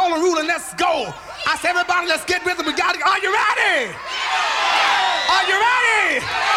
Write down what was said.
golden rule and let's go. I said, everybody, let's get with it. Are you ready? Are you ready?